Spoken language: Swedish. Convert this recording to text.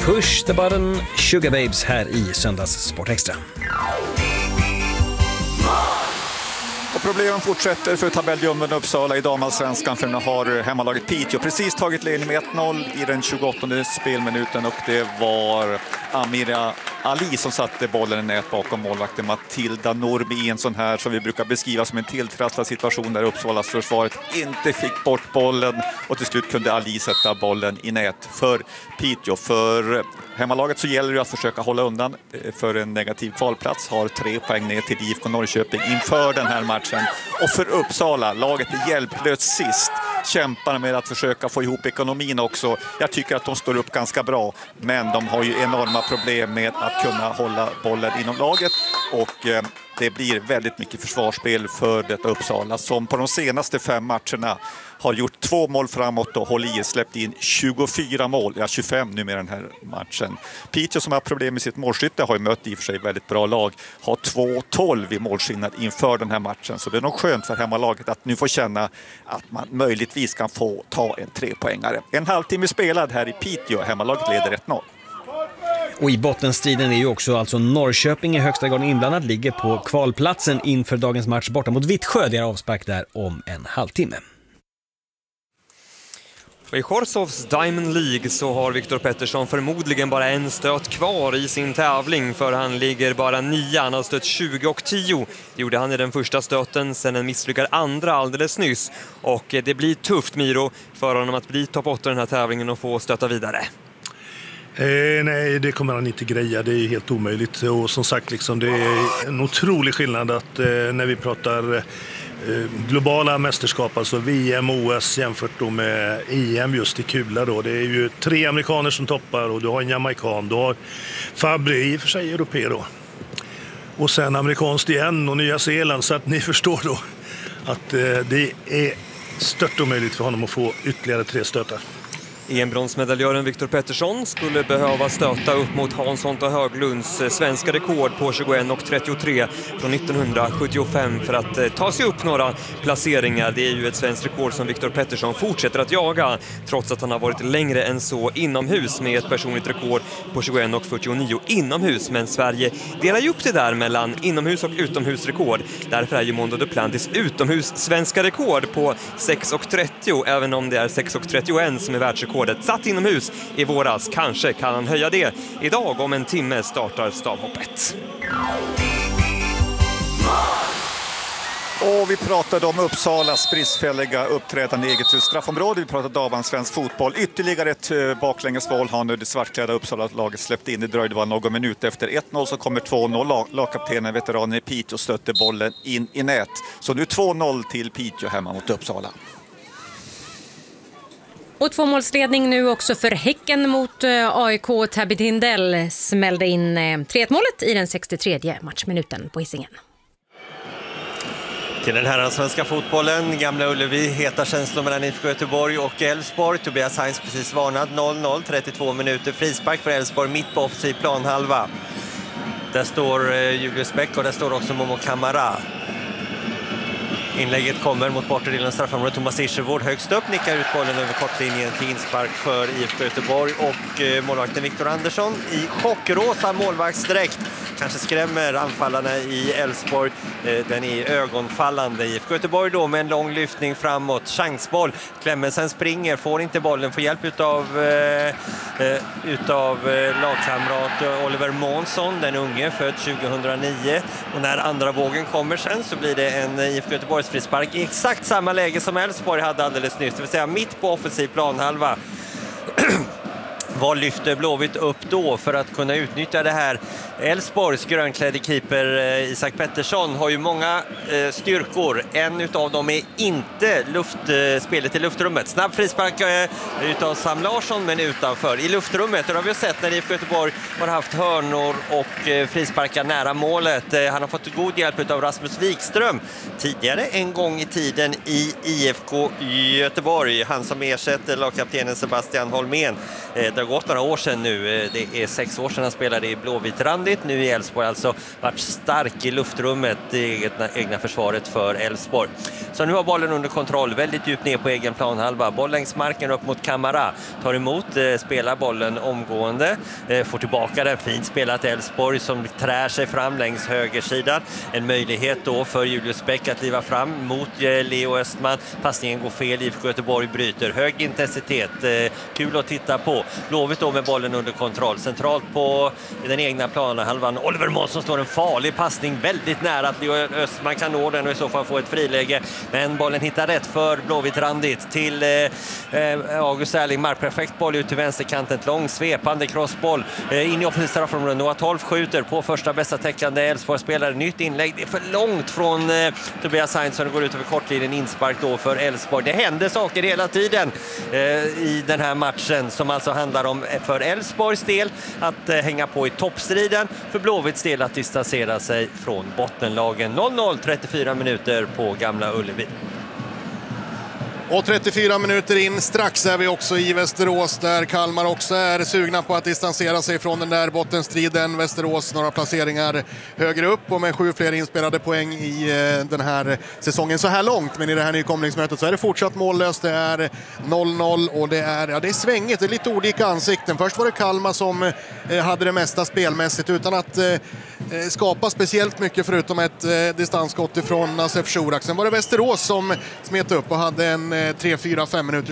Push the button, Sugar Babes här i söndags Sportextra. Och problemen fortsätter för tabelljummen Uppsala i damallsvenskan, för nu har hemmalaget Piteå precis tagit ledning med 1-0 i den 28:e spelminuten, och det var Amira Ali som satte bollen i nät bakom målvakten Matilda Norby i en sån här som vi brukar beskriva som en tilltrasslad situation där Uppsalas försvaret inte fick bort bollen, och till slut kunde Ali sätta bollen i nät för Piteå. För hemmalaget så gäller det att försöka hålla undan för en negativ kvalplats, har 3 poäng ner till IFK Norrköping inför den här matchen. Och för Uppsala, laget är hjälplöst sist, kämpar med att försöka få ihop ekonomin också. Jag tycker att de står upp ganska bra, men de har ju enorma problem med att kunna hålla bollen inom laget, och det blir väldigt mycket försvarsspel för detta Uppsala som på de senaste 5 matcherna har gjort 2 mål framåt och håll i släppt in 24 mål, 25 nu med den här matchen. Piteå som har problem med sitt målskytte har ju mött i och för sig väldigt bra lag, har 2-12 i målskillnad inför den här matchen, så det är nog skönt för hemmalaget att nu få känna att man möjligtvis kan få ta en 3-poängare. En halvtimme spelad här i Piteå, hemmalaget leder 1-0. Och i bottenstriden är ju också alltså Norrköping i högsta grad inblandad, ligger på kvalplatsen inför dagens match borta mot Vittsjö. Det är avspark där om en halvtimme. Och i Chorsovs Diamond League så har Viktor Pettersson förmodligen bara en stöt kvar i sin tävling, för han ligger bara 9. Han har stött 20 och 10. Det gjorde han i den första stöten, sen en misslyckad andra alldeles nyss. Och det blir tufft, Miro, för honom att bli topp 8 i den här tävlingen och få stöta vidare. Nej, det kommer han inte greja. Det är helt omöjligt. Och som sagt, liksom, det är en otrolig skillnad att när vi pratar globala mästerskap, alltså VM, OS jämfört då med EM just i kula då. Det är ju 3 amerikaner som toppar, och du har en jamaikan, du har Fabri, i och för sig europé då. Och sen amerikanskt igen och Nya Zeeland, så att ni förstår då att det är stört omöjligt för honom att få ytterligare 3 stötar. EM-bronsmedaljören Viktor Pettersson skulle behöva stöta upp mot Hansson och Höglunds svenska rekord på 21,33 från 1975 för att ta sig upp några placeringar. Det är ju ett svenskt rekord som Viktor Pettersson fortsätter att jaga, trots att han har varit längre än så inomhus med ett personligt rekord på 21,49 inomhus. Men Sverige delar ju upp det där mellan inomhus och utomhusrekord. Därför är ju Mondo Duplantis utomhus svenska rekord på 6,30, även om det är 6,31 som är världsrekord satt inomhus i våras. Kanske kan han höja det. Idag om en timme startar stavhoppet. Och vi pratade om Uppsalas bristfälliga uppträdande i eget straffområde. Vi pratade om svensk fotboll. Ytterligare ett baklängesmål har nu det svartklädda Uppsala-laget släppt in. Det dröjde bara någon minut efter 1-0 så kommer 2-0. Lagkaptenen, veteranen i Piteå, stötte bollen in i nät. Så nu 2-0 till Piteå hemma mot Uppsala. Och 2-målsledning nu också för Häcken mot AIK. Tabby Tindell smällde in 3-1-målet i den 63:e matchminuten på Hisingen. Till den här svenska fotbollen, Gamla Ullevi, heta känslor mellan IFK Göteborg och Elfsborg. Tobias Heinz precis varnad, 0-0, 32 minuter, frispark för Elfsborg mitt på offensiv planhalva. Där står Julius Bäck och där står också Momo Kamara. Inlägget kommer mot bortre delen straffområdet. Thomas Ischervård högst upp nickar ut bollen över kortlinjen till inspark för IFK Göteborg, och målvakten Viktor Andersson i chockrosa målvaktsdräkt kanske skrämmer anfallarna i Elfsborg. Den är ögonfallande. IFK Göteborg då med en lång lyftning framåt. Chansboll. Klemmensen springer, får inte bollen, får hjälp utav lagkamrat Oliver Månsson, den unge, född 2009. Och när andra vågen kommer sen så blir det en IFK Göteborgs frispark i exakt samma läge som Elfsborg hade alldeles nyss. Det vill säga mitt på offensiv planhalva. Vad lyfter Blåvitt upp då för att kunna utnyttja det här? Elfsborgs grönklädde keeper Isak Pettersson har ju många styrkor. En utav dem är inte spelet i luftrummet. Snabb frispark utav Sam Larsson, men utanför. I luftrummet, det har vi sett när IFK Göteborg har haft hörnor och frisparkar nära målet. Han har fått god hjälp av Rasmus Wikström tidigare en gång i tiden i IFK Göteborg. Han som ersätter lagkaptenen Sebastian Holmén. Det har gått några år sedan nu. Det är 6 år sedan han spelade i Blåvitt-randigt. Nu i Elfsborg alltså varit stark i luftrummet, det egna försvaret för Elfsborg. som nu har bollen under kontroll, väldigt djupt ner på egen planhalva. Boll längs marken upp mot Camara, tar emot, spelar bollen omgående, får tillbaka den, fint spelat Elfsborg som trär sig fram längs högersidan. En möjlighet då för Julius Bäck att kliva fram mot Leo Östman. Passningen går fel, IFK Göteborg bryter. Hög intensitet, kul att titta på. Blåvitt då med bollen under kontroll. Centralt på den egna planhalvan. Oliver Månsson slår en farlig passning väldigt nära att Leo Östman kan nå den och i så fall få ett friläge. Men bollen hittar rätt för Blåvitt randigt till August Erling. Markperfekt boll ut till vänsterkanten. Lång svepande crossboll in i offensivt straffområde. Noah Tolf skjuter på första bästa täckande Elfsborg-spelare. Nytt inlägg. Det är för långt från Tobias Heinzson och går ut över kortlinjen. Inspark då för Elfsborg. Det händer saker hela tiden i den här matchen som alltså handlar om för Elfsborgs del att hänga på i toppstriden, för Blåvitts del att distansera sig från bottenlagen. 0-0, 34 minuter på Gamla Ullevi. Och 34 minuter in, strax är vi också i Västerås där Kalmar också är sugna på att distansera sig från den där bottenstriden. Västerås några placeringar högre upp och med 7 fler inspelade poäng i den här säsongen så här långt. Men i det här nykomlingsmötet så är det fortsatt mållöst. Det är 0-0 och det är svängigt, det är lite olika ansikten. Först var det Kalmar som hade det mesta spelmässigt utan att skapa speciellt mycket förutom ett distansskott ifrån Nasef Shurak. Sen var det Västerås som smet upp och hade en 3-4-5 minuter